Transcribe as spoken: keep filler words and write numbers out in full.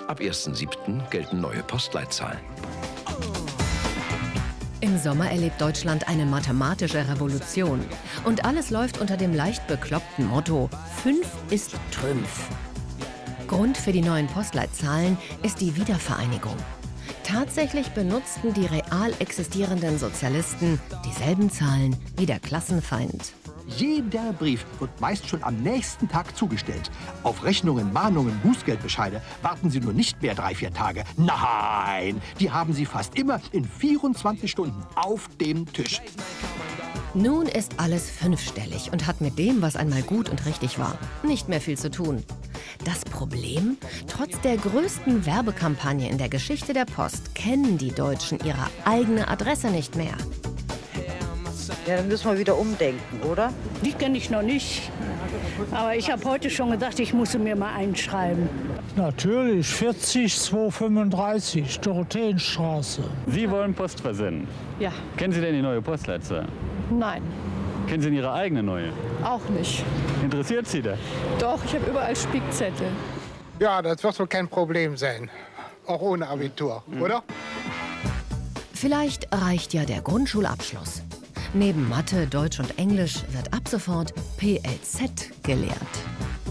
Ab ersten siebten gelten neue Postleitzahlen. Im Sommer erlebt Deutschland eine mathematische Revolution. Und alles läuft unter dem leicht bekloppten Motto: fünf ist Trümpf. Grund für die neuen Postleitzahlen ist die Wiedervereinigung. Tatsächlich benutzten die real existierenden Sozialisten dieselben Zahlen wie der Klassenfeind. Jeder Brief wird meist schon am nächsten Tag zugestellt. Auf Rechnungen, Mahnungen, Bußgeldbescheide warten Sie nur nicht mehr drei, vier Tage. Nein, die haben Sie fast immer in vierundzwanzig Stunden auf dem Tisch. Nun ist alles fünfstellig und hat mit dem, was einmal gut und richtig war, nicht mehr viel zu tun. Das Problem? Trotz der größten Werbekampagne in der Geschichte der Post kennen die Deutschen ihre eigene Adresse nicht mehr. Ja, dann müssen wir wieder umdenken, oder? Die kenne ich noch nicht. Aber ich habe heute schon gedacht, ich muss mir mal einschreiben. Natürlich, vierzig zweihundertfünfunddreißig, Dorotheenstraße. Sie wollen Post versenden? Ja. Kennen Sie denn die neue Postleitzahl? Nein. Kennen Sie denn Ihre eigene neue? Auch nicht. Interessiert Sie das? Doch, ich habe überall Spickzettel. Ja, das wird wohl kein Problem sein. Auch ohne Abitur, mhm. oder? Vielleicht reicht ja der Grundschulabschluss. Neben Mathe, Deutsch und Englisch wird ab sofort P L Z gelehrt.